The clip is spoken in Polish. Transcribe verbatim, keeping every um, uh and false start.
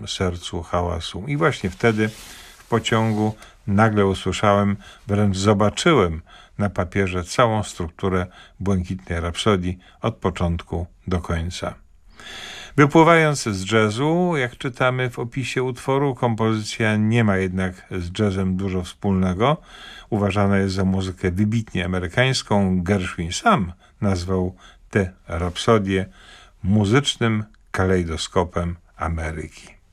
mym sercu hałasu. I właśnie wtedy w pociągu nagle usłyszałem, wręcz zobaczyłem na papierze całą strukturę Błękitnej Rapsodii od początku do końca. Wypływając z jazzu, jak czytamy w opisie utworu, kompozycja nie ma jednak z jazzem dużo wspólnego. Uważana jest za muzykę wybitnie amerykańską. Gershwin sam nazwał tę rapsodię muzycznym kalejdoskopem Ameryki.